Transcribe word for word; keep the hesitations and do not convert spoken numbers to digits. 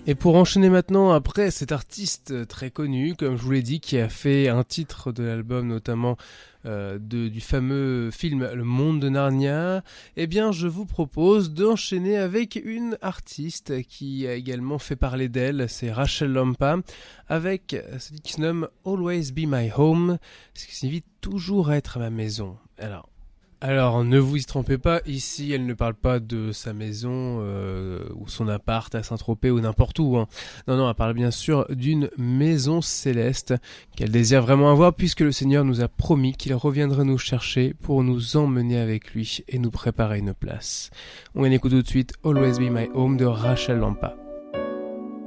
Et pour enchaîner maintenant, après cet artiste très connu, comme je vous l'ai dit, qui a fait un titre de l'album notamment euh, de, du fameux film Le Monde de Narnia, eh bien je vous propose d'enchaîner avec une artiste qui a également fait parler d'elle, c'est Rachel Lampa, avec ce titre qui se nomme Always Be My Home, ce qui signifie toujours être à ma maison. Alors, Alors, ne vous y trompez pas, ici, elle ne parle pas de sa maison euh, ou son appart à Saint-Tropez ou n'importe où. Hein. Non, non, elle parle bien sûr d'une maison céleste qu'elle désire vraiment avoir puisque le Seigneur nous a promis qu'il reviendrait nous chercher pour nous emmener avec lui et nous préparer une place. On écoute tout de suite Always Be My Home de Rachel Lampa.